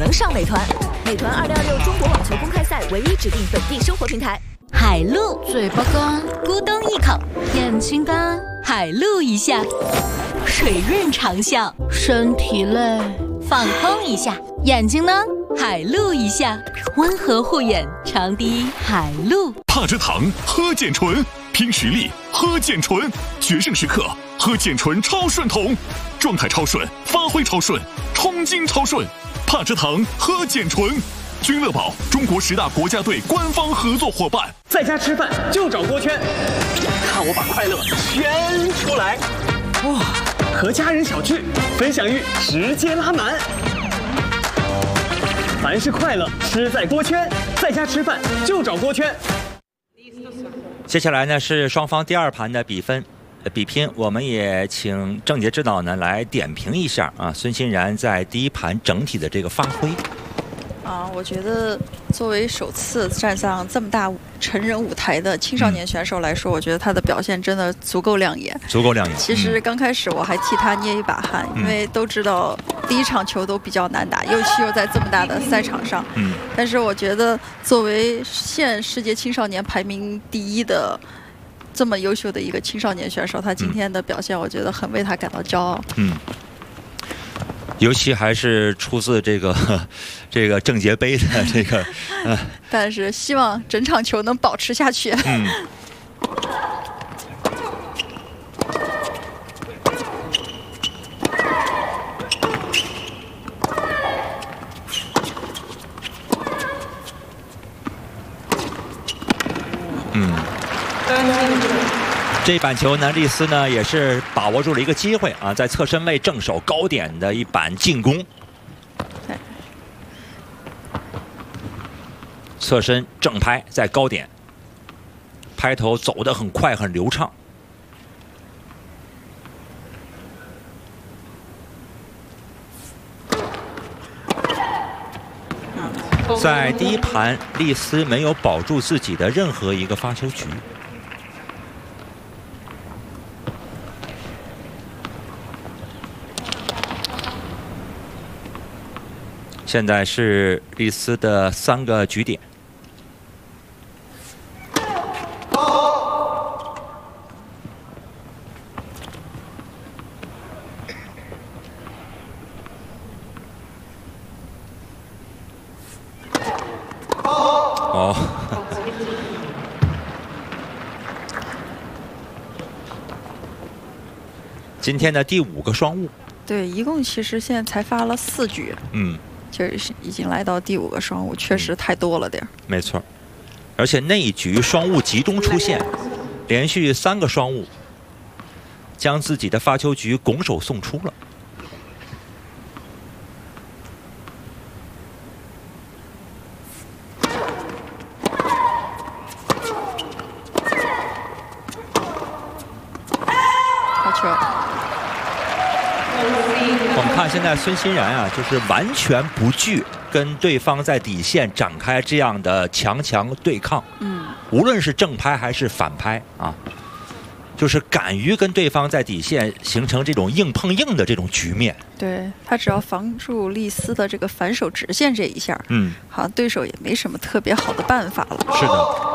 能上美团。美团2026中国网球公开赛唯一指定本地生活平台。海陆， 嘴巴干， 咕咚一口； 眼睛干， 海陆一下；水润长效， 身体累， 放空一下； 眼睛呢？ 海陆一下，温和护眼，长堤海陆。 帕芝糖喝健醇，拼实力喝健醇，决胜时刻喝健醇超顺桶，状态超顺，发挥超顺，冲劲超顺。帕芝糖喝健醇，君乐宝中国10大国家队官方合作伙伴。 在家吃饭就找锅圈，看我把快乐圈出来！哇，和家人小聚，分享欲直接拉满。凡是快乐，吃在锅圈，在家吃饭就找锅圈。 接下来呢是双方第2盘的比拼，我们也请郑洁指导呢来点评一下啊孙欣然在第1盘整体的这个发挥。 我觉得作为首次站上这么大成人舞台的青少年选手来说，我觉得他的表现真的足够亮眼。其实刚开始我还替他捏一把汗，因为都知道第1场球都比较难打，尤其又在这么大的赛场上。但是我觉得作为现世界青少年排名第1的这么优秀的一个青少年选手，他今天的表现，我觉得很为他感到骄傲。 尤其还是出自这个郑洁杯的这个， 但是希望整场球能保持下去。 这板球呢，丽丝呢也是把握住了一个机会啊，在侧身位正手高点的一板进攻，侧身正拍在高点，拍头走得很快很流畅。在第1盘，丽丝没有保住自己的任何一个发球局。现在是丽丝的3个局点。今天的第5个双误。 对，一共其实现在才发了4局。就是已经来到第5个双误，确实太多了点。 没错，而且那一局双误集中出现，连续3个双误，将自己的发球局拱手送出了。 好球！ 我们看现在孙欣然啊，就是完全不惧跟对方在底线展开这样的强对抗。无论是正拍还是反拍啊，就是敢于跟对方在底线形成这种硬碰硬的这种局面。 对，他只要防住丽丝的这个反手直线这一下，好像对手也没什么特别好的办法了。 是的。